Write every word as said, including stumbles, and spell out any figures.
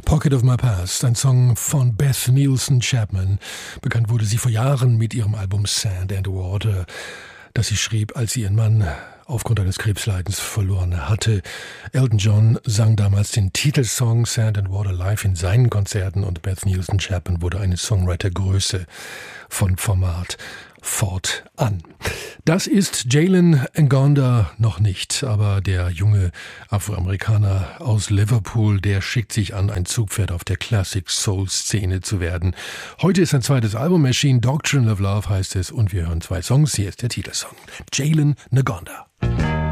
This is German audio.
Pocket of My Past, ein Song von Beth Nielsen Chapman. Bekannt wurde sie vor Jahren mit ihrem Album Sand and Water, das sie schrieb, als sie ihren Mann aufgrund eines Krebsleidens verloren hatte. Elton John sang damals den Titelsong Sand and Water live in seinen Konzerten und Beth Nielsen Chapman wurde eine Songwriter-Größe von Format fortan. Das ist Jalen Ngonda noch nicht, aber der junge Afroamerikaner aus Liverpool, der schickt sich an, ein Zugpferd auf der Classic Soul Szene zu werden. Heute ist sein zweites Album erschienen, Doctrine of Love heißt es, und wir hören zwei Songs. Hier ist der Titelsong. Jalen Ngonda.